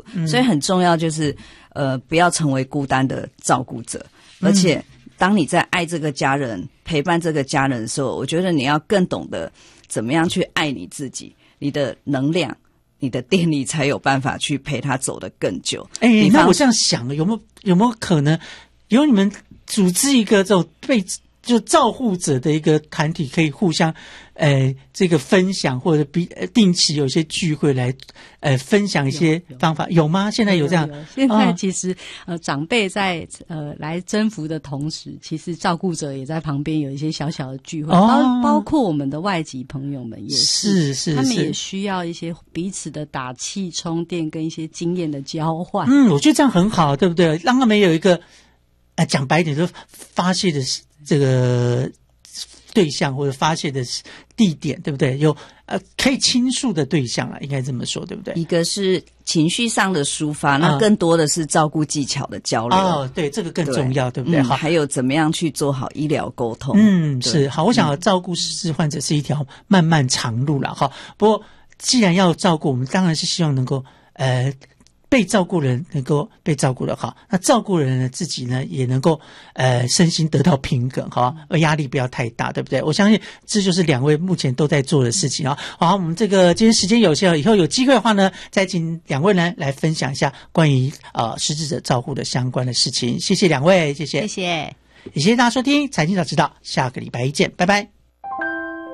所以很重要就是不要成为孤单的照顾者，而且当你在爱这个家人陪伴这个家人的时候，我觉得你要更懂得怎么样去爱你自己，你的能量你的电力才有办法去陪他走得更久。 那我这样想，有没有可能由你们组织一个这种就照护者的一个团体，可以互相这个分享，或者定期有一些聚会来分享一些方法，有吗？现在有这样？ 现在其实长辈在来征服的同时，其实照顾者也在旁边有一些小小的聚会，包括我们的外籍朋友们也是，他们也需要一些彼此的打气充电跟一些经验的交换。 我觉得这样很好，对不对？让他们有一个讲白一点，就发泄的这个对象或者发泄的地点，对不对？有可以倾诉的对象了，应该这么说，对不对？ 一个是情绪上的抒发，那更多的是照顾技巧的交流。 对，这个更重要，对不对？ 还有怎么样去做好医疗沟通。 是好。我想照顾失智患者是一条漫漫长路了哈。不过既然要照顾，我们当然是希望能够被照顾人能够被照顾得好，那照顾人呢自己呢也能够身心得到平衡，好，压力不要太大，对不对？我相信这就是两位目前都在做的事情啊。好，我们这个今天时间有限，以后有机会的话呢，再请两位呢来分享一下关于失智者照护的相关的事情。谢谢两位，谢谢， 谢谢， 也谢谢大家收听财经早知道，下个礼拜一见，拜拜。